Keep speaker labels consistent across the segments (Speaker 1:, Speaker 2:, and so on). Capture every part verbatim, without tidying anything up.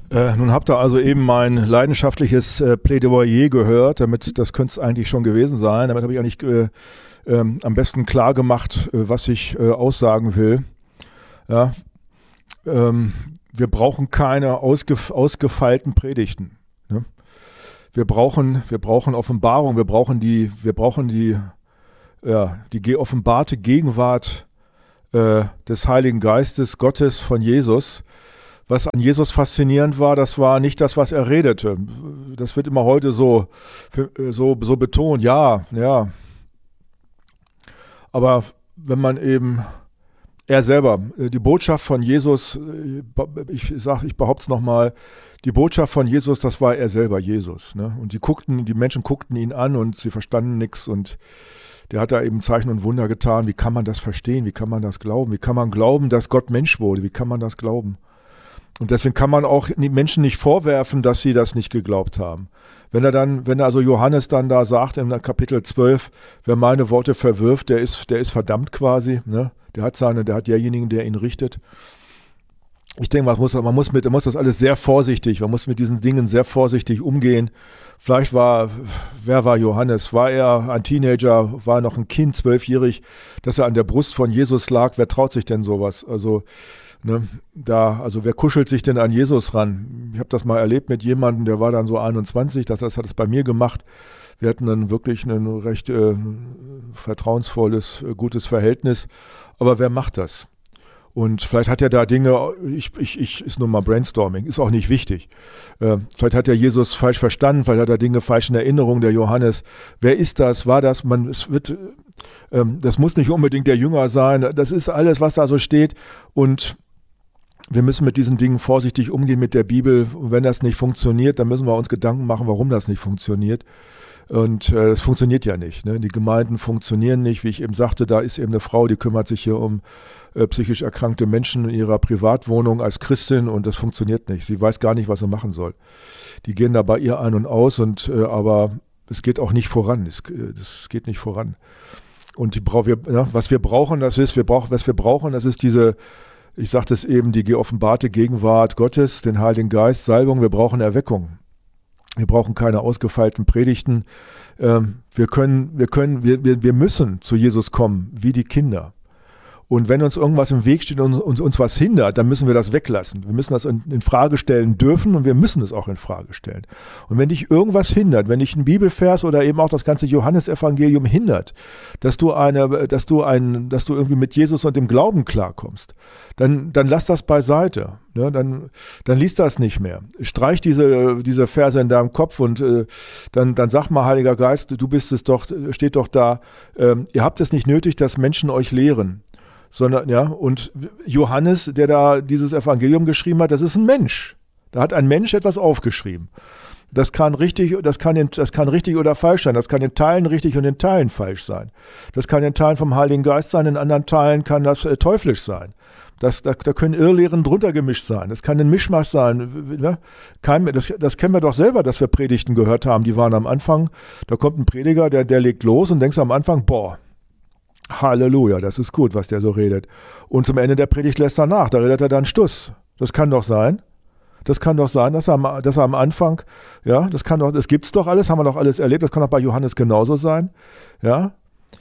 Speaker 1: Äh, nun habt ihr also eben mein leidenschaftliches äh, Plädoyer gehört, damit, das könnte es eigentlich schon gewesen sein. Damit habe ich eigentlich äh, äh, am besten klar gemacht, äh, was ich äh, aussagen will. Ja, ähm, wir brauchen keine ausgef- ausgefeilten Predigten. Ne? Wir brauchen, wir brauchen Offenbarung, wir brauchen die, wir brauchen die, ja, die ge- offenbarte Gegenwart äh, des Heiligen Geistes, Gottes, von Jesus. Was an Jesus faszinierend war, das war nicht das, was er redete. Das wird immer heute so, so, so betont, ja, ja. Aber wenn man eben, er selber, die Botschaft von Jesus, ich sage, ich behaupte es nochmal, die Botschaft von Jesus, das war er selber, Jesus. Ne? Und die guckten, die Menschen guckten ihn an und sie verstanden nichts und der hat da eben Zeichen und Wunder getan. Wie kann man das verstehen? Wie kann man das glauben? Wie kann man glauben, dass Gott Mensch wurde? Wie kann man das glauben? Und deswegen kann man auch die Menschen nicht vorwerfen, dass sie das nicht geglaubt haben. Wenn er dann, wenn also Johannes dann da sagt in Kapitel zwölf, wer meine Worte verwirft, der ist, der ist verdammt quasi, ne? Der hat seine, der hat derjenigen, der ihn richtet. Ich denke, man muss, man muss mit, man muss das alles sehr vorsichtig, man muss mit diesen Dingen sehr vorsichtig umgehen. Vielleicht war, wer war Johannes? War er ein Teenager, war er noch ein Kind, zwölfjährig, dass er an der Brust von Jesus lag? Wer traut sich denn sowas? Also, Ne, da, also wer kuschelt sich denn an Jesus ran? Ich habe das mal erlebt mit jemandem, der war dann so einundzwanzig, das, das hat es bei mir gemacht. Wir hatten dann wirklich ein recht äh, vertrauensvolles, äh, gutes Verhältnis. Aber wer macht das? Und vielleicht hat er da Dinge, ich, ich, ich ist nur mal Brainstorming, ist auch nicht wichtig. Äh, vielleicht hat er Jesus falsch verstanden, vielleicht hat er Dinge falsch in Erinnerung, der Johannes. Wer ist das? War das? Man, es wird, ähm, das muss nicht unbedingt der Jünger sein. Das ist alles, was da so steht. Und wir müssen mit diesen Dingen vorsichtig umgehen mit der Bibel. Und wenn das nicht funktioniert, dann müssen wir uns Gedanken machen, warum das nicht funktioniert. Und äh, das funktioniert ja nicht. Ne? Die Gemeinden funktionieren nicht. Wie ich eben sagte, da ist eben eine Frau, die kümmert sich hier um äh, psychisch erkrankte Menschen in ihrer Privatwohnung als Christin und das funktioniert nicht. Sie weiß gar nicht, was sie machen soll. Die gehen da bei ihr ein und aus, und äh, aber es geht auch nicht voran. Es, äh, das geht nicht voran. Und die brauch, wir, ja, was wir brauchen, das ist, wir brauchen, was wir brauchen, das ist diese, ich sagte es eben, die geoffenbarte Gegenwart Gottes, den Heiligen Geist, Salbung. Wir brauchen Erweckung. Wir brauchen keine ausgefeilten Predigten. Ähm, wir können, wir können, wir, wir, wir müssen zu Jesus kommen, wie die Kinder. Und wenn uns irgendwas im Weg steht und uns, uns was hindert, dann müssen wir das weglassen. Wir müssen das in, in Frage stellen dürfen und wir müssen es auch in Frage stellen. Und wenn dich irgendwas hindert, wenn dich ein Bibelvers oder eben auch das ganze Johannesevangelium hindert, dass du eine, dass du ein, dass du irgendwie mit Jesus und dem Glauben klarkommst, dann, dann lass das beiseite. Ne? Dann, dann liest das nicht mehr. Streich diese, diese Verse in deinem Kopf und äh, dann, dann sag mal, Heiliger Geist, du bist es doch, steht doch da, äh, ihr habt es nicht nötig, dass Menschen euch lehren. Sondern, ja, und Johannes, der da dieses Evangelium geschrieben hat, das ist ein Mensch. Da hat ein Mensch etwas aufgeschrieben. Das kann richtig, das kann, in, das kann richtig oder falsch sein. Das kann in Teilen richtig und in Teilen falsch sein. Das kann in Teilen vom Heiligen Geist sein, in anderen Teilen kann das äh, teuflisch sein. Das, da, da können Irrlehren drunter gemischt sein. Das kann ein Mischmasch sein. Ne? Kein, das, das kennen wir doch selber, dass wir Predigten gehört haben. Die waren am Anfang, da kommt ein Prediger, der, der legt los und denkst am Anfang, boah, Halleluja, das ist gut, was der so redet. Und zum Ende der Predigt lässt er nach, da redet er dann Stuss. Das kann doch sein. Das kann doch sein, dass er am, dass er am Anfang, ja, das kann doch, das gibt's doch alles, haben wir doch alles erlebt, das kann doch bei Johannes genauso sein. Ja.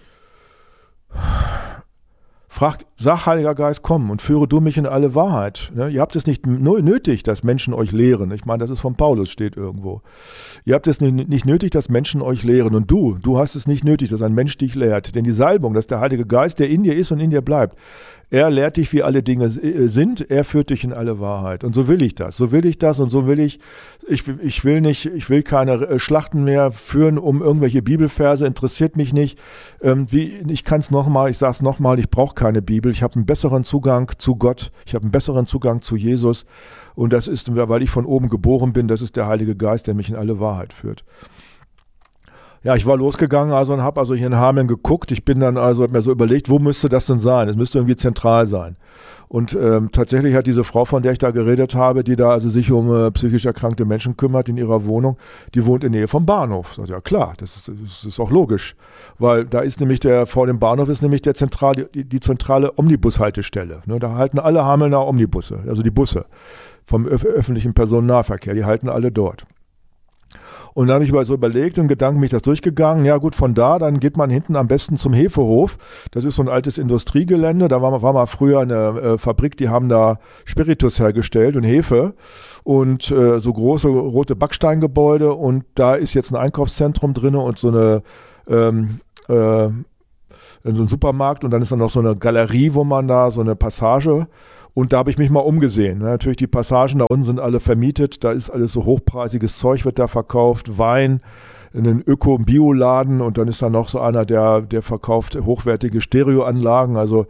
Speaker 1: Frag, sag, Heiliger Geist, komm und führe du mich in alle Wahrheit. Ne? Ihr habt es nicht nötig, dass Menschen euch lehren. Ich meine, das ist von Paulus, steht irgendwo. Ihr habt es nicht nötig, dass Menschen euch lehren. Und du, du hast es nicht nötig, dass ein Mensch dich lehrt. Denn die Salbung, das ist der Heilige Geist, der in dir ist und in dir bleibt. Er lehrt dich, wie alle Dinge sind. Er führt dich in alle Wahrheit. Und so will ich das. So will ich das und so will ich. Ich, ich will nicht, ich will keine Schlachten mehr führen um irgendwelche Bibelverse. Interessiert mich nicht. Ähm, wie, ich kann es nochmal, ich sage es nochmal, ich brauche keine Bibel. Ich habe einen besseren Zugang zu Gott. Ich habe einen besseren Zugang zu Jesus. Und das ist, weil ich von oben geboren bin, das ist der Heilige Geist, der mich in alle Wahrheit führt. Ja, ich war losgegangen also und habe also hier in Hameln geguckt. Ich bin dann also, hab mir so überlegt, wo müsste das denn sein? Es müsste irgendwie zentral sein. Und ähm, tatsächlich hat diese Frau, von der ich da geredet habe, die da also sich um äh, psychisch erkrankte Menschen kümmert in ihrer Wohnung, die wohnt in der Nähe vom Bahnhof. Sag, ja klar, das ist, das ist auch logisch, weil da ist nämlich der, vor dem Bahnhof ist nämlich der zentrale, die, die zentrale Omnibushaltestelle. Ne, da halten alle Hamelner Omnibusse, also die Busse vom öf- öffentlichen Personennahverkehr, die halten alle dort. Und dann habe ich mal so überlegt, im Gedanken bin ich das durchgegangen. Ja gut, von da, dann geht man hinten am besten zum Hefehof. Das ist so ein altes Industriegelände. Da war, war mal früher eine äh, Fabrik, die haben da Spiritus hergestellt und Hefe. Und äh, so große rote Backsteingebäude. Und da ist jetzt ein Einkaufszentrum drin und so eine ähm, äh, so ein Supermarkt. Und dann ist da noch so eine Galerie, wo man da so eine Passage. Und da habe ich mich mal umgesehen. Natürlich die Passagen da unten sind alle vermietet. Da ist alles so hochpreisiges Zeug, wird da verkauft. Wein, in einen Öko- und Bioladen. Und dann ist da noch so einer, der, der verkauft hochwertige Stereoanlagen. Also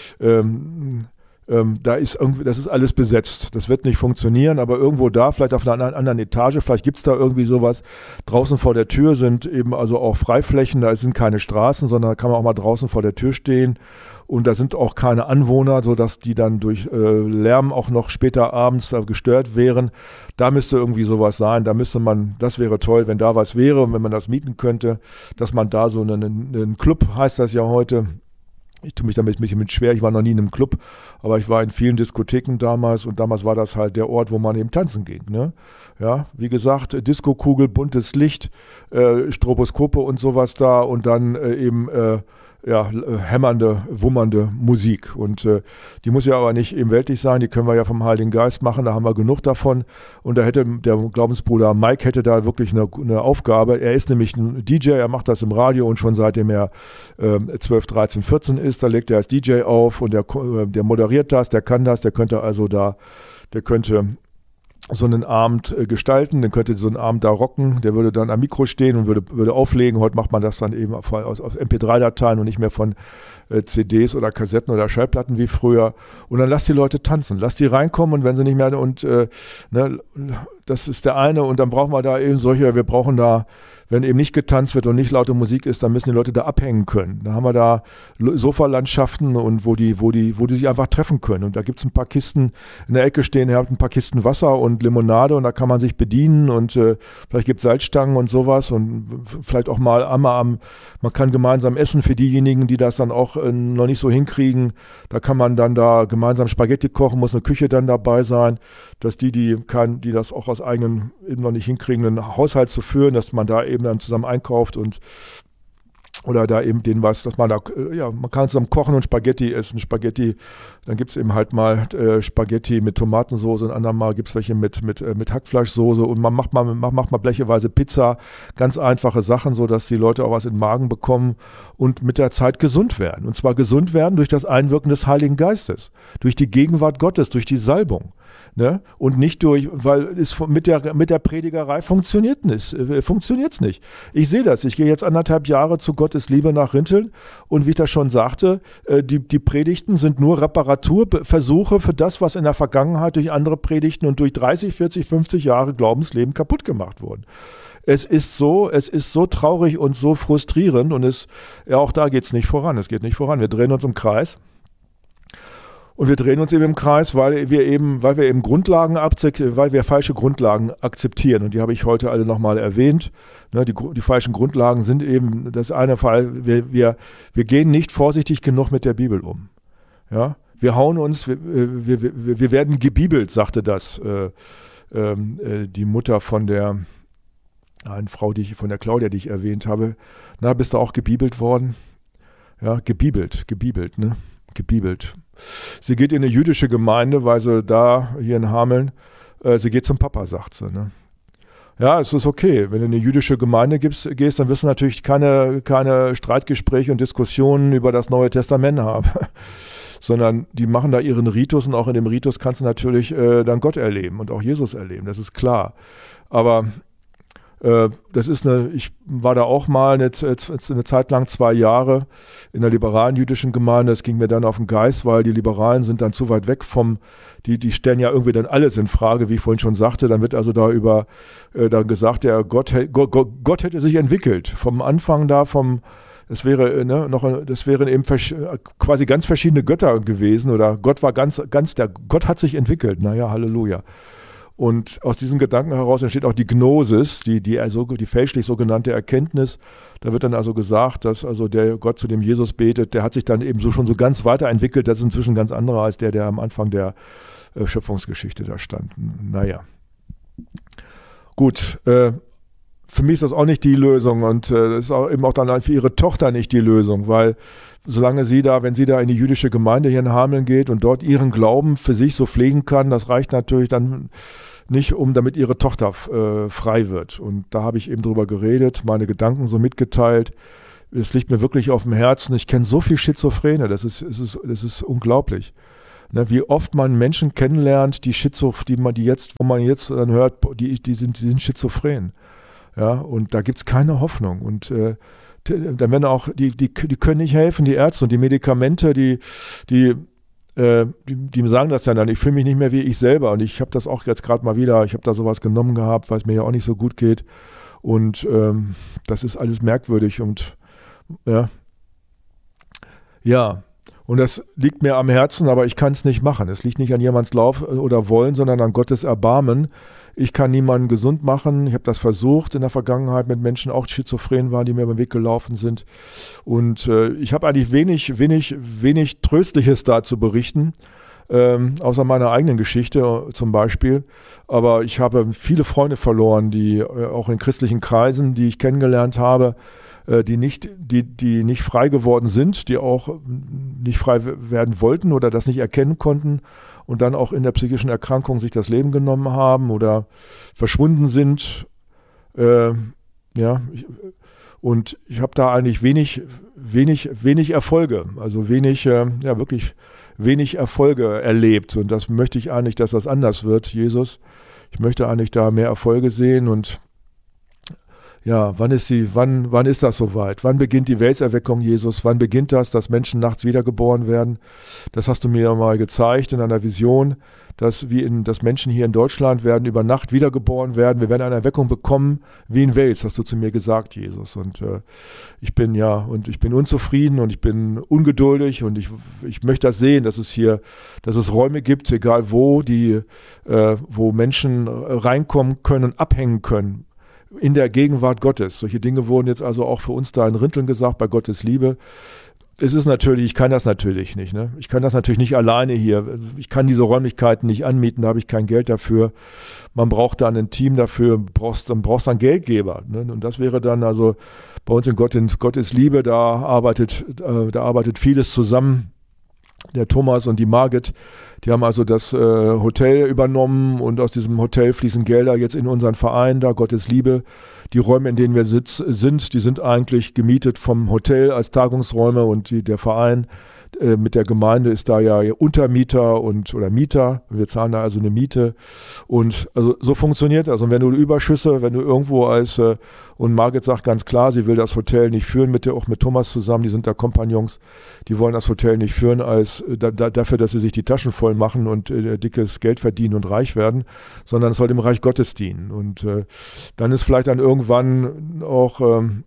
Speaker 1: ähm, ähm, da ist irgendwie, das ist alles besetzt. Das wird nicht funktionieren, aber irgendwo da, vielleicht auf einer anderen Etage, vielleicht gibt es da irgendwie sowas. Draußen vor der Tür sind eben also auch Freiflächen. Da sind keine Straßen, sondern da kann man auch mal draußen vor der Tür stehen. Und da sind auch keine Anwohner, sodass die dann durch äh, Lärm auch noch später abends äh, gestört wären. Da müsste irgendwie sowas sein. Da müsste man, das wäre toll, wenn da was wäre und wenn man das mieten könnte, dass man da so einen, einen Club, heißt das ja heute. Ich tue mich damit mit, mit schwer, ich war noch nie in einem Club, aber ich war in vielen Diskotheken damals und damals war das halt der Ort, wo man eben tanzen ging. Ne? Ja, wie gesagt, Diskokugel, buntes Licht, äh, Stroboskope und sowas da und dann äh, eben äh, ja, hämmernde, wummernde Musik. Und äh, die muss ja aber nicht eben weltlich sein, die können wir ja vom Heiligen Geist machen, da haben wir genug davon. Und da hätte der Glaubensbruder Mike hätte da wirklich eine, eine Aufgabe. Er ist nämlich ein D J, er macht das im Radio und schon seitdem er äh, zwölf, dreizehn, vierzehn ist, da legt er als D J auf und der, der moderiert das, der kann das, der könnte also da, der könnte so einen Abend äh, gestalten, dann könnte so einen Abend da rocken, der würde dann am Mikro stehen und würde, würde auflegen. Heute macht man das dann eben auf, aus, aus M P drei Dateien und nicht mehr von äh, C Ds oder Kassetten oder Schallplatten wie früher. Und dann lass die Leute tanzen, lass die reinkommen und wenn sie nicht mehr, und äh, ne, das ist der eine und dann brauchen wir da eben solche, wir brauchen da, wenn eben nicht getanzt wird und nicht laute Musik ist, dann müssen die Leute da abhängen können. Dann haben wir da Sofalandschaften und wo die, wo die, wo die sich einfach treffen können. Und da gibt es ein paar Kisten in der Ecke stehen, ihr habt ein paar Kisten Wasser und Limonade und da kann man sich bedienen und äh, vielleicht gibt es Salzstangen und sowas und vielleicht auch mal einmal am, man kann gemeinsam essen für diejenigen, die das dann auch äh, noch nicht so hinkriegen. Da kann man dann da gemeinsam Spaghetti kochen, muss eine Küche dann dabei sein, dass die, die kann, die das auch aus eigenen eben noch nicht hinkriegen, einen Haushalt zu führen, dass man da eben dann zusammen einkauft und oder da eben den was, dass man da, ja, man kann zusammen kochen und Spaghetti essen. Spaghetti, dann gibt es eben halt mal äh, Spaghetti mit Tomatensoße und andermal gibt es welche mit, mit, äh, mit Hackfleischsoße und man macht mal, macht, macht mal blecheweise Pizza, ganz einfache Sachen, so dass die Leute auch was in den Magen bekommen und mit der Zeit gesund werden. Und zwar gesund werden durch das Einwirken des Heiligen Geistes, durch die Gegenwart Gottes, durch die Salbung. Ne? Und nicht durch, weil es mit der, mit der Predigerei funktioniert nicht, äh, funktioniert's nicht. Ich sehe das, ich gehe jetzt anderthalb Jahre zu Gottes Liebe nach Rinteln und wie ich das schon sagte, äh, die, die Predigten sind nur Reparaturversuche für das, was in der Vergangenheit durch andere Predigten und durch dreißig, vierzig, fünfzig Jahre Glaubensleben kaputt gemacht wurden. Es ist so, es ist so traurig und so frustrierend und es, ja, auch da geht's nicht voran, es geht nicht voran, wir drehen uns im Kreis. Und wir drehen uns eben im Kreis, weil wir eben, weil wir eben Grundlagen akzeptieren, weil wir falsche Grundlagen akzeptieren. Und die habe ich heute alle nochmal erwähnt. Ne, die, die falschen Grundlagen sind eben, das eine Fall, wir, wir, wir gehen nicht vorsichtig genug mit der Bibel um. Ja, wir hauen uns, wir, wir, wir, wir werden gebibelt, sagte das äh, äh, die Mutter von der, eine Frau, die ich, von der Claudia, die ich erwähnt habe. Na, bist du auch gebibelt worden? Ja, gebibelt, gebibelt, ne? Gebibelt. Sie geht in eine jüdische Gemeinde, weil sie da, hier in Hameln, äh, sie geht zum Papa, sagt sie. Ne? Ja, es ist okay. Wenn du in eine jüdische Gemeinde gibst, gehst, dann wirst du natürlich keine, keine Streitgespräche und Diskussionen über das Neue Testament haben. Sondern die machen da ihren Ritus und auch in dem Ritus kannst du natürlich äh, dann Gott erleben und auch Jesus erleben, das ist klar. Aber Äh, das ist eine, ich war da auch mal eine, eine Zeit lang, zwei Jahre in der liberalen jüdischen Gemeinde. Das ging mir dann auf den Geist, weil die Liberalen sind dann zu weit weg vom, die, die stellen ja irgendwie dann alles in Frage, wie ich vorhin schon sagte. Dann wird also da über, äh, dann gesagt, ja, Gott, Gott, Gott hätte sich entwickelt. Vom Anfang da, vom, es wäre, ne, noch, das wären eben quasi ganz verschiedene Götter gewesen oder Gott war ganz, ganz, der Gott hat sich entwickelt. Naja, Halleluja. Und aus diesen Gedanken heraus entsteht auch die Gnosis, die, die, also die fälschlich sogenannte Erkenntnis. Da wird dann also gesagt, dass also der Gott, zu dem Jesus betet, der hat sich dann eben so schon so ganz weiterentwickelt. Das ist inzwischen ganz anderer als der, der am Anfang der äh, Schöpfungsgeschichte da stand. Naja. Gut, äh, für mich ist das auch nicht die Lösung und äh, das ist auch eben auch dann für ihre Tochter nicht die Lösung, weil solange sie da, wenn sie da in die jüdische Gemeinde hier in Hameln geht und dort ihren Glauben für sich so pflegen kann, das reicht natürlich dann nicht, um damit ihre Tochter äh, frei wird. Und da habe ich eben drüber geredet, meine Gedanken so mitgeteilt. Es liegt mir wirklich auf dem Herzen. Ich kenne so viel Schizophrene, das ist, es ist, das ist unglaublich. Ne, wie oft man Menschen kennenlernt, die Schizoph, die man die jetzt, wo man jetzt dann hört, die, die, sind, die sind schizophren. Ja, und da gibt es keine Hoffnung. Und äh, dann werden auch, die, die, die können nicht helfen, die Ärzte und die Medikamente, die, die, äh, die, die sagen das ja dann, ich fühle mich nicht mehr wie ich selber und ich habe das auch jetzt gerade mal wieder, ich habe da sowas genommen gehabt, weil es mir ja auch nicht so gut geht und ähm, das ist alles merkwürdig und ja, ja, und das liegt mir am Herzen, aber ich kann es nicht machen. Es liegt nicht an jemands Lauf oder Wollen, sondern an Gottes Erbarmen. Ich kann niemanden gesund machen. Ich habe das versucht in der Vergangenheit mit Menschen, auch schizophren waren, die mir über den Weg gelaufen sind. Und äh, ich habe eigentlich wenig, wenig, wenig Tröstliches da zu berichten, ähm, außer meiner eigenen Geschichte äh, zum Beispiel. Aber ich habe viele Freunde verloren, die äh, auch in christlichen Kreisen, die ich kennengelernt habe, äh, die nicht, die, die nicht frei geworden sind, die auch nicht frei werden wollten oder das nicht erkennen konnten. Und dann auch in der psychischen Erkrankung sich das Leben genommen haben oder verschwunden sind. Äh, ja, ich, und ich habe da eigentlich wenig, wenig, wenig Erfolge, also wenig, äh, ja wirklich wenig Erfolge erlebt. Und das möchte ich eigentlich, dass das anders wird, Jesus. Ich möchte eigentlich da mehr Erfolge sehen und ja, wann ist sie, wann, wann ist das soweit? Wann beginnt die Weltserweckung, Jesus? Wann beginnt das, dass Menschen nachts wiedergeboren werden? Das hast du mir mal gezeigt in einer Vision, dass wie in, dass Menschen hier in Deutschland werden über Nacht wiedergeboren werden. Wir werden eine Erweckung bekommen wie in Wales, hast du zu mir gesagt, Jesus. Und äh, ich bin ja, und ich bin unzufrieden und ich bin ungeduldig und ich, ich möchte das sehen, dass es hier, dass es Räume gibt, egal wo, die, äh, wo Menschen reinkommen können, abhängen können. In der Gegenwart Gottes. Solche Dinge wurden jetzt also auch für uns da in Rinteln gesagt, bei Gottes Liebe. Es ist natürlich, ich kann das natürlich nicht. Ne? Ich kann das natürlich nicht alleine hier. Ich kann diese Räumlichkeiten nicht anmieten, da habe ich kein Geld dafür. Man braucht dann ein Team dafür, brauchst, dann brauchst du einen Geldgeber. Ne? Und das wäre dann also bei uns in Gott, in Gottes Liebe, da arbeitet, äh, da arbeitet vieles zusammen. Der Thomas und die Margit, die haben also das äh, Hotel übernommen und aus diesem Hotel fließen Gelder jetzt in unseren Verein, da Gottes Liebe. Die Räume, in denen wir sitz, sind, die sind eigentlich gemietet vom Hotel als Tagungsräume und die, der Verein äh, mit der Gemeinde ist da ja Untermieter und oder Mieter. Wir zahlen da also eine Miete und also so funktioniert das. Und wenn du Überschüsse, wenn du irgendwo als äh, und Margit sagt ganz klar, sie will das Hotel nicht führen, mit der, auch mit Thomas zusammen, die sind da Kompagnons, die wollen das Hotel nicht führen als da, da, dafür, dass sie sich die Taschen voll machen und äh, dickes Geld verdienen und reich werden, sondern es soll dem Reich Gottes dienen. Und äh, dann ist vielleicht dann irgendwann auch ähm,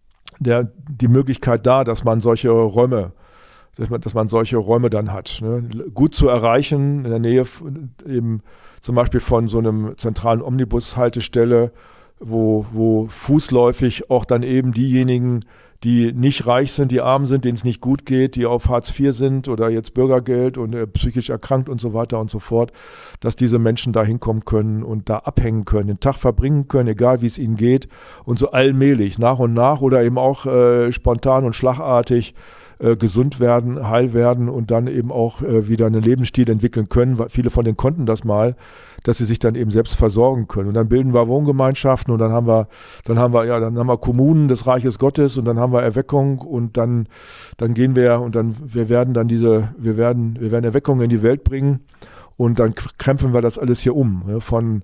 Speaker 1: der, die Möglichkeit da, dass man solche Räume Dass man, dass man solche Räume dann hat. Ne? Gut zu erreichen, in der Nähe eben zum Beispiel von so einem zentralen Omnibushaltestelle, wo, wo fußläufig auch dann eben diejenigen, die nicht reich sind, die arm sind, denen es nicht gut geht, die auf Hartz vier sind oder jetzt Bürgergeld und äh, psychisch erkrankt und so weiter und so fort, dass diese Menschen da hinkommen können und da abhängen können, den Tag verbringen können, egal wie es ihnen geht und so allmählich, nach und nach oder eben auch äh, spontan und schlagartig äh, gesund werden, heil werden und dann eben auch äh, wieder einen Lebensstil entwickeln können, weil viele von denen konnten das mal, dass sie sich dann eben selbst versorgen können. Und dann bilden wir Wohngemeinschaften und dann haben wir, dann haben wir, ja, dann haben wir Kommunen des Reiches Gottes und dann haben wir Erweckung und dann, dann gehen wir und dann, wir werden dann diese, wir werden, wir werden Erweckung in die Welt bringen und dann krempeln wir das alles hier um, ne, von,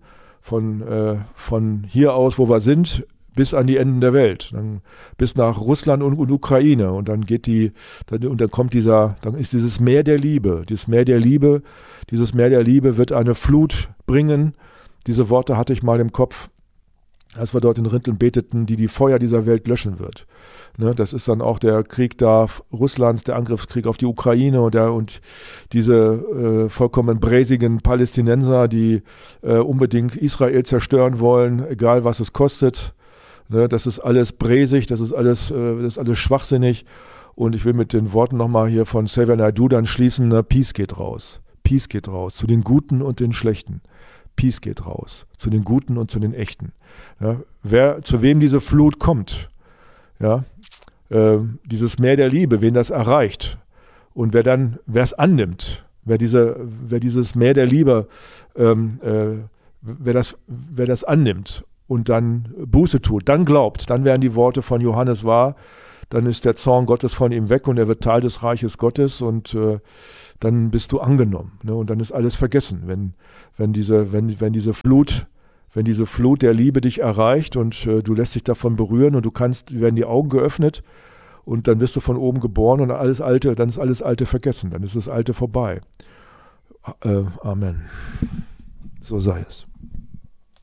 Speaker 1: von, äh, von hier aus, wo wir sind, bis an die Enden der Welt, dann bis nach Russland und, und Ukraine und dann geht die, dann, und dann kommt dieser, dann ist dieses Meer der Liebe, dieses Meer der Liebe, dieses Meer der Liebe wird eine Flut bringen. Diese Worte hatte ich mal im Kopf, als wir dort in Rinteln beteten, die die Feuer dieser Welt löschen wird. Ne, das ist dann auch der Krieg da Russlands, der Angriffskrieg auf die Ukraine und, der, und diese äh, vollkommen bräsigen Palästinenser, die äh, unbedingt Israel zerstören wollen, egal was es kostet. Ne, das ist alles bräsig, das ist alles, äh, das ist alles schwachsinnig. Und ich will mit den Worten nochmal hier von Xavier Naidoo dann schließen, ne, Peace geht raus. Peace geht raus zu den Guten und den Schlechten. Peace geht raus zu den Guten und zu den Echten. Ja, wer, zu wem diese Flut kommt, ja, äh, dieses Meer der Liebe, wen das erreicht und wer dann, wer es annimmt, wer, diese, wer dieses Meer der Liebe, ähm, äh, wer, das, wer das annimmt und dann Buße tut, dann glaubt, dann werden die Worte von Johannes wahr, dann ist der Zorn Gottes von ihm weg und er wird Teil des Reiches Gottes und äh, dann bist du angenommen, ne? Und dann ist alles vergessen, wenn, wenn, diese, wenn, wenn diese Flut, wenn diese Flut der Liebe dich erreicht und äh, du lässt dich davon berühren und du kannst, werden die Augen geöffnet und dann wirst du von oben geboren und alles Alte, dann ist alles Alte vergessen, dann ist das Alte vorbei. Äh, Amen. So sei es.